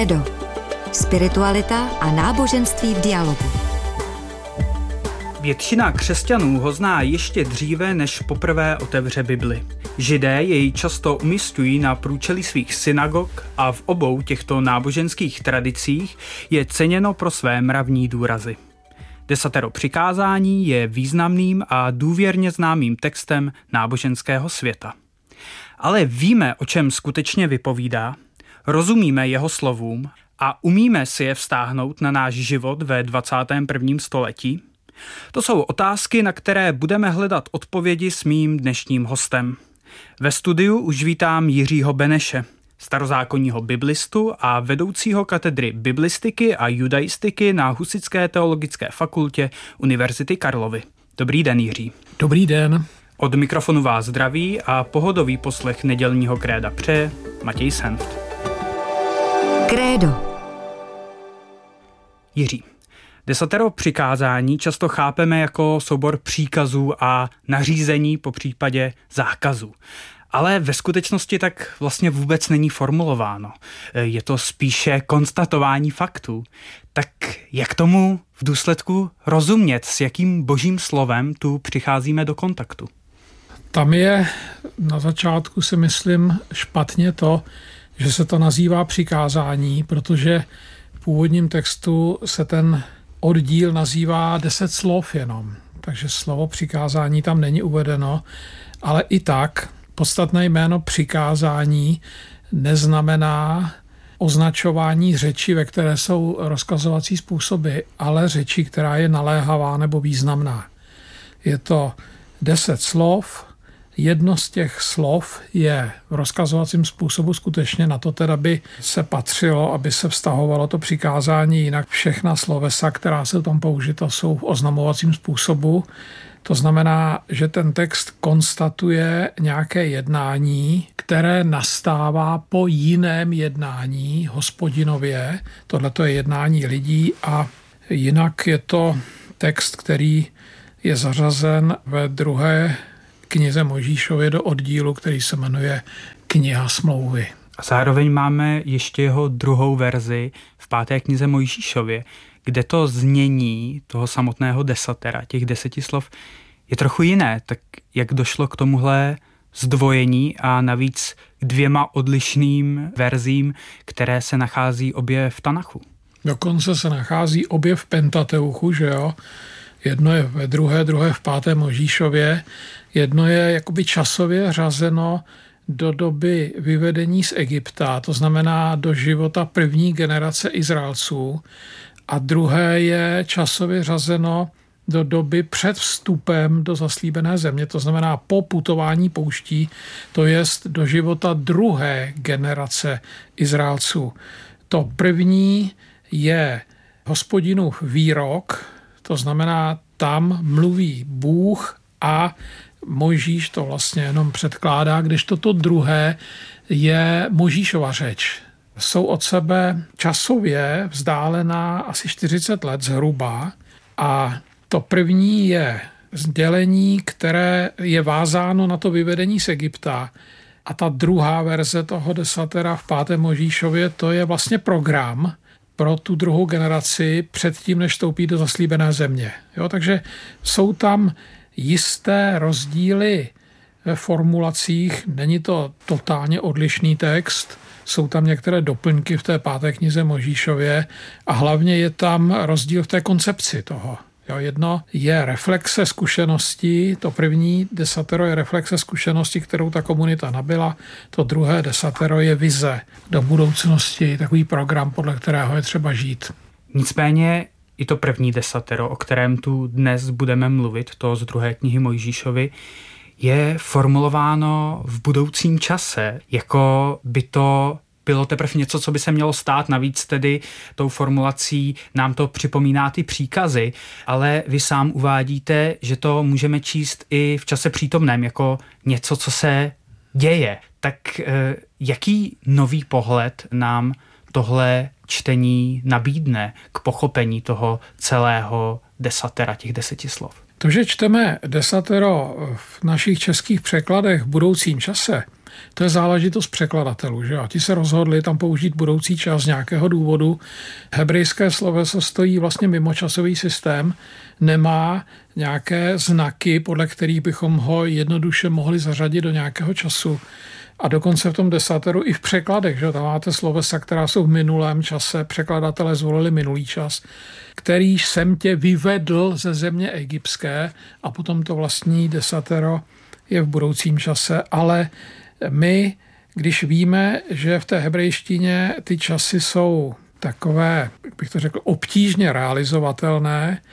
Krédo. Spiritualita a náboženství v dialogu. Většina křesťanů ho zná ještě dříve, než poprvé otevře Bibli. Židé jej často umisťují na průčelí svých synagog a v obou těchto náboženských tradicích je ceněno pro své mravní důrazy. Desatero přikázání je významným a důvěrně známým textem náboženského světa. Ale víme, o čem skutečně vypovídá, rozumíme jeho slovům a umíme si je vztáhnout na náš život ve 21. století? To jsou otázky, na které budeme hledat odpovědi s mým dnešním hostem. Ve studiu už vítám Jiřího Beneše, starozákonního biblistu a vedoucího katedry biblistiky a judaistiky na Husitské teologické fakultě Univerzity Karlovy. Dobrý den, Jiří. Dobrý den. Od mikrofonu vás zdraví a pohodový poslech nedělního kréda přeje Matěj Senft. Krédo. Jiří, desatero přikázání často chápeme jako soubor příkazů a nařízení, popřípadě zákazů. Ale ve skutečnosti tak vlastně vůbec není formulováno. Je to spíše konstatování faktů. Tak jak tomu v důsledku rozumět, s jakým božím slovem tu přicházíme do kontaktu? Tam je na začátku, si myslím, špatně to, že se to nazývá přikázání, protože v původním textu se ten oddíl nazývá 10 slov jenom. Takže slovo přikázání tam není uvedeno, ale i tak podstatné jméno přikázání neznamená označování řeči, ve které jsou rozkazovací způsoby, ale řeči, která je naléhavá nebo významná. Je to 10 slov. Jedno z těch slov je v rozkazovacím způsobu skutečně na to, teda by se patřilo, aby se vztahovalo to přikázání, jinak všechna slovesa, která se tam použita, jsou v oznamovacím způsobu. To znamená, že ten text konstatuje nějaké jednání, které nastává po jiném jednání Hospodinově. Tohle je jednání lidí a jinak je to text, který je zařazen ve druhé knize Mojžíšově do oddílu, který se jmenuje Kniha smlouvy. A zároveň máme ještě jeho druhou verzi v 5. knize Mojžíšově, kde to znění toho samotného desatera, těch 10 slov, je trochu jiné. Tak jak došlo k tomuhle zdvojení a navíc k 2 odlišným verzím, které se nachází obě v Tanachu? Dokonce se nachází obě v Pentateuchu, že jo? Jedno je ve druhé v 5. Mojžíšově, jedno je jakoby časově řazeno do doby vyvedení z Egypta, to znamená do života první generace Izraelců, a druhé je časově řazeno do doby před vstupem do zaslíbené země, to znamená po putování pouští, to jest do života druhé generace Izraelců. To první je Hospodinův výrok, to znamená, tam mluví Bůh a Mojžíš to vlastně jenom předkládá, když toto druhé je Mojžíšova řeč. Jsou od sebe časově vzdálená asi 40 let zhruba a to první je sdělení, které je vázáno na to vyvedení z Egypta, a ta druhá verze toho desatera v 5. Mojžíšově, to je vlastně program pro tu druhou generaci předtím, než vstoupí do zaslíbené země. Jo, takže jsou tam jisté rozdíly ve formulacích, není to totálně odlišný text, jsou tam některé doplňky v té 5. knize Mojžíšově a hlavně je tam rozdíl v té koncepci toho. Jo, jedno je reflexe zkušeností, to první desatero je reflexe zkušeností, kterou ta komunita nabyla, to druhé desatero je vize do budoucnosti, takový program, podle kterého je třeba žít. Nicméně i to první desatero, o kterém tu dnes budeme mluvit, to z druhé knihy Mojžíšovy, je formulováno v budoucím čase, jako by to bylo teprve něco, co by se mělo stát, navíc tedy tou formulací nám to připomíná ty příkazy, ale vy sám uvádíte, že to můžeme číst i v čase přítomném, jako něco, co se děje. Tak jaký nový pohled nám tohle čtení nabídne k pochopení toho celého desatera, těch 10 slov? To, že čteme desatero v našich českých překladech v budoucím čase, to je záležitost překladatelů. Že jo? Ti se rozhodli tam použít budoucí čas z nějakého důvodu. Hebrejské sloveso stojí vlastně mimo časový systém, nemá nějaké znaky, podle kterých bychom ho jednoduše mohli zařadit do nějakého času. A dokonce v tom desateru i v překladech, že tam máte slovesa, která jsou v minulém čase, překladatelé zvolili minulý čas, který jsem tě vyvedl ze země egyptské a potom to vlastní desatero je v budoucím čase, ale my, když víme, že v té hebrejštině ty časy jsou takové, jak bych to řekl, obtížně realizovatelné,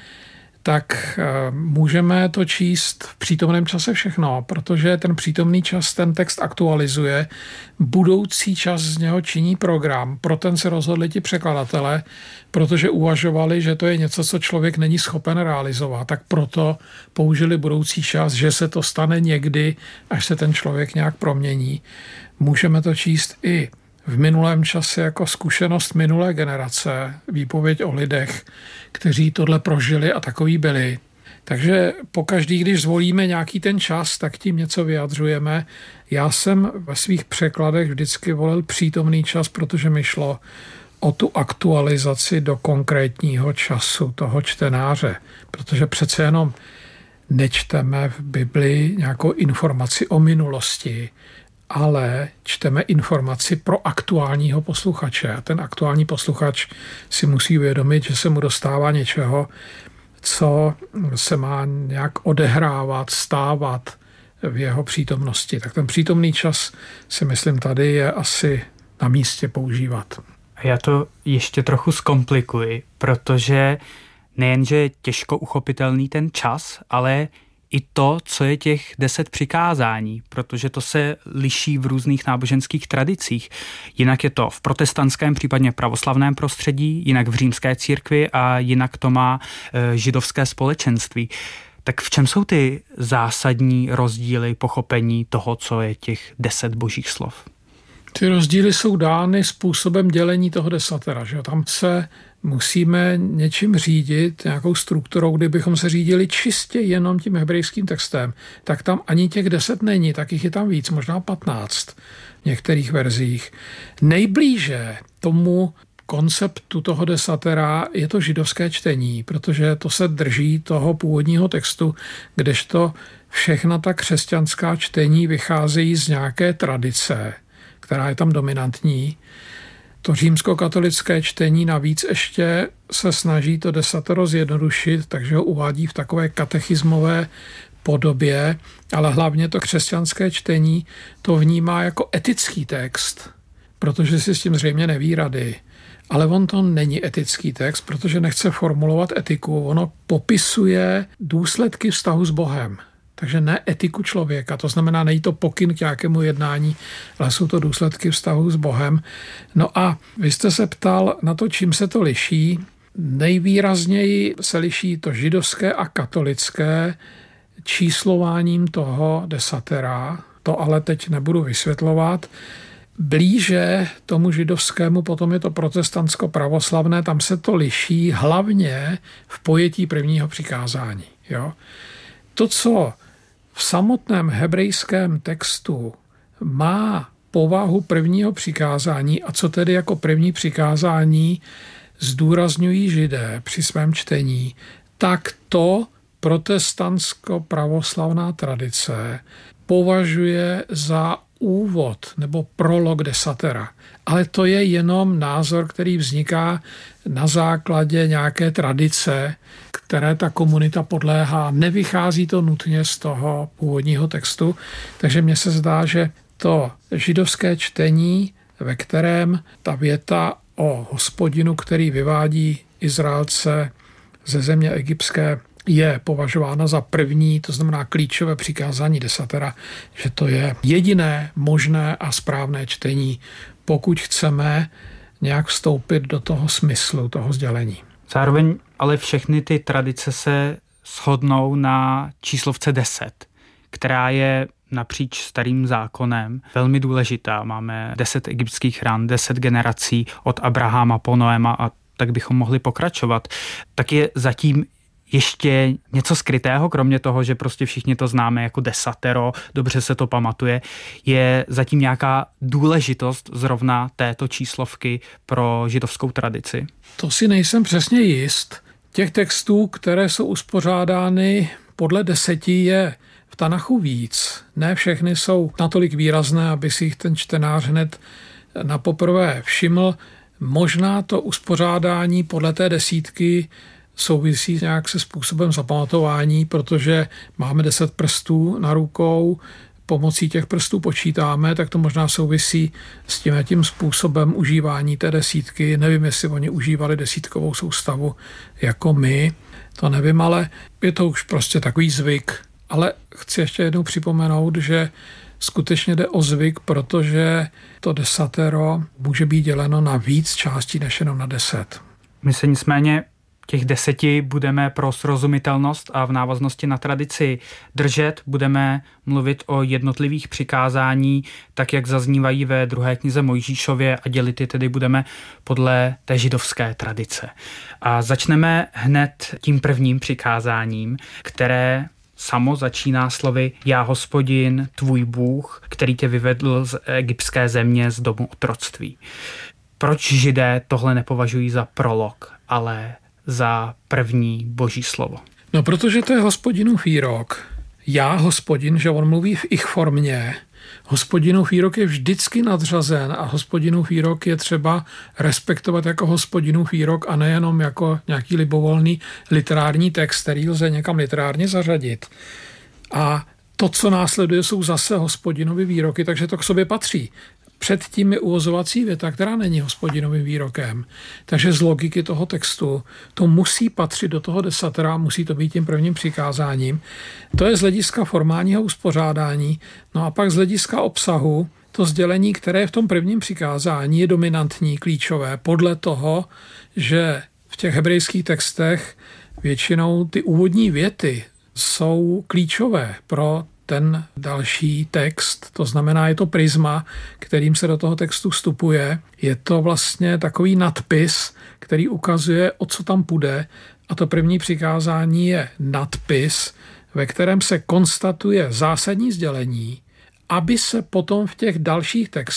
tak můžeme to číst v přítomném čase všechno, protože ten přítomný čas ten text aktualizuje, budoucí čas z něho činí program, pro ten se rozhodli ti překladatelé, protože uvažovali, že to je něco, co člověk není schopen realizovat, tak proto použili budoucí čas, že se to stane někdy, až se ten člověk nějak promění. Můžeme to číst i v minulém čase jako zkušenost minulé generace, výpověď o lidech, kteří tohle prožili a takový byli. Takže pokaždý, když zvolíme nějaký ten čas, tak tím něco vyjadřujeme. Já jsem ve svých překladech vždycky volil přítomný čas, protože mi šlo o tu aktualizaci do konkrétního času toho čtenáře, protože přece jenom nečteme v Bibli nějakou informaci o minulosti, ale čteme informaci pro aktuálního posluchače. A ten aktuální posluchač si musí uvědomit, že se mu dostává něčeho, co se má nějak odehrávat, stávat v jeho přítomnosti. Tak ten přítomný čas si myslím tady je asi na místě používat. A já to ještě trochu zkomplikuji, protože nejenže je těžko uchopitelný ten čas, ale i to, co je těch 10 přikázání, protože to se liší v různých náboženských tradicích. Jinak je to v protestantském, případně pravoslavném prostředí, jinak v římské církvi a jinak to má židovské společenství. Tak v čem jsou ty zásadní rozdíly pochopení toho, co je těch 10 božích slov? Ty rozdíly jsou dány způsobem dělení toho desatera. Že? Tam se musíme něčím řídit, nějakou strukturou, kdybychom se řídili čistě jenom tím hebrejským textem, tak tam ani těch 10 není, tak jich je tam víc, možná 15 v některých verzích. Nejblíže tomu konceptu toho desatera je to židovské čtení, protože to se drží toho původního textu, kdežto všechna ta křesťanská čtení vycházejí z nějaké tradice, která je tam dominantní. To římskokatolické čtení navíc ještě se snaží to desatero zjednodušit, takže ho uvádí v takové katechismové podobě, ale hlavně to křesťanské čtení to vnímá jako etický text, protože si s tím zřejmě neví rady. Ale on to není etický text, protože nechce formulovat etiku, ono popisuje důsledky vztahu s Bohem. Takže ne etiku člověka, to znamená, není to pokyn k nějakému jednání, ale jsou to důsledky vztahu s Bohem. No a vy jste se ptal na to, čím se to liší. Nejvýrazněji se liší to židovské a katolické číslováním toho desatera, to ale teď nebudu vysvětlovat. Blíže tomu židovskému potom je to protestantsko-pravoslavné, tam se to liší hlavně v pojetí prvního přikázání. Jo? To, co v samotném hebrejském textu má povahu prvního přikázání a co tedy jako první přikázání zdůrazňují Židé při svém čtení, tak to protestantsko-pravoslavná tradice považuje za úvod nebo prolog desatera. Ale to je jenom názor, který vzniká na základě nějaké tradice, které ta komunita podléhá. Nevychází to nutně z toho původního textu, takže mně se zdá, že to židovské čtení, ve kterém ta věta o Hospodinu, který vyvádí Izraelce ze země egyptské, je považována za první, to znamená klíčové přikázání desatera, že to je jediné možné a správné čtení, pokud chceme nějak vstoupit do toho smyslu, toho sdělení. Zároveň ale všechny ty tradice se shodnou na číslovce 10, která je napříč starým zákonem velmi důležitá. Máme 10 egyptských ran, 10 generací od Abrahama po Noema a tak bychom mohli pokračovat. Tak je zatím ještě něco skrytého, kromě toho, že prostě všichni to známe jako desatero, dobře se to pamatuje, je zatím nějaká důležitost zrovna této číslovky pro židovskou tradici? To si nejsem přesně jist. Těch textů, které jsou uspořádány podle 10, je v Tanachu víc. Ne všechny jsou natolik výrazné, aby si jich ten čtenář hned na poprvé všiml. Možná to uspořádání podle té 10 souvisí nějak se způsobem zapamatování, protože máme 10 prstů na rukou, pomocí těch prstů počítáme, tak to možná souvisí s tím způsobem užívání té 10. Nevím, jestli oni užívali 10kovou soustavu jako my, to nevím, ale je to už prostě takový zvyk. Ale chci ještě jednou připomenout, že skutečně jde o zvyk, protože to desatero může být děleno na víc částí než jenom na 10. My se nicméně těch 10 budeme pro srozumitelnost a v návaznosti na tradici držet. Budeme mluvit o jednotlivých přikázání, tak jak zaznívají ve 2. knize Mojžíšově, a dělit je tedy budeme podle té židovské tradice. A začneme hned tím prvním přikázáním, které samo začíná slovy Já Hospodin, tvůj Bůh, který tě vyvedl z egyptské země, z domu otroctví. Proč Židé tohle nepovažují za prolog, ale za první boží slovo? No, protože to je Hospodinův výrok. Já Hospodin, že on mluví v ich formě. Hospodinův výrok je vždycky nadřazen a Hospodinův výrok je třeba respektovat jako Hospodinův výrok a nejenom jako nějaký libovolný literární text, který lze někam literárně zařadit. A to, co následuje, jsou zase Hospodinovi výroky, takže to k sobě patří. Předtím je uvozovací věta, která není Hospodinovým výrokem. Takže z logiky toho textu to musí patřit do toho desatera, musí to být tím prvním přikázáním. To je z hlediska formálního uspořádání. No a pak z hlediska obsahu to sdělení, které je v tom prvním přikázání, je dominantní, klíčové, podle toho, že v těch hebrejských textech většinou ty úvodní věty jsou klíčové pro ten další text, to znamená, je to prisma, kterým se do toho textu vstupuje. Je to vlastně takový nadpis, který ukazuje, o co tam půjde, a to první přikázání je nadpis, ve kterém se konstatuje zásadní sdělení, aby se potom v těch dalších textech